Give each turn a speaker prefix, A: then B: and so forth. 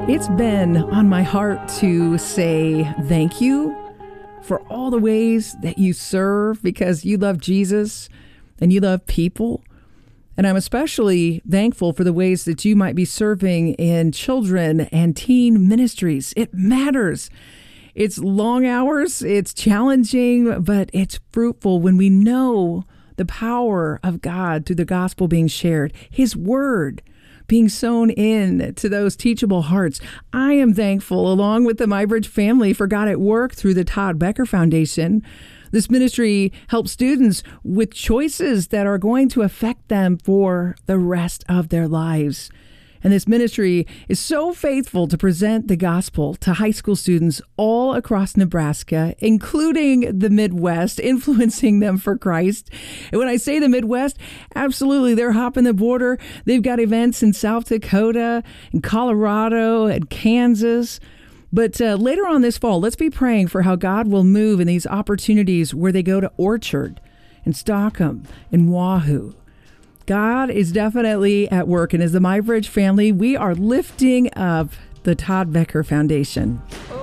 A: It's been on my heart to say thank you for all the ways that you serve, because you love Jesus and you love people. And I'm especially thankful for the ways that you might be serving in children and teen ministries. It matters. It's long hours, it's challenging, but it's fruitful when we know the power of God through the gospel being shared, His word being sown in to those teachable hearts. I am thankful, along with the MyBridge family, for God at work through the Todd Becker Foundation. This ministry helps students with choices that are going to affect them for the rest of their lives. And this ministry is so faithful to present the gospel to high school students all across Nebraska, including the Midwest, influencing them for Christ. And when I say the Midwest, absolutely, they're hopping the border. They've got events in South Dakota, and Colorado, and Kansas. But later on this fall, let's be praying for how God will move in these opportunities where they go to Orchard and Stockholm and Wahoo. God is definitely at work, and as the MyBridge family, we are lifting up the Todd Becker Foundation.